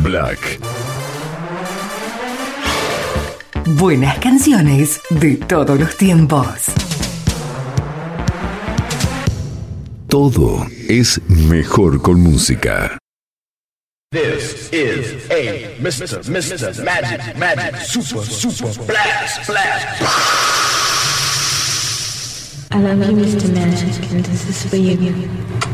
Black. Buenas canciones de todos los tiempos. Todo es mejor con música. This is a Mr. Magic Super Blast. I love you, Mr. Magic, and this is for you.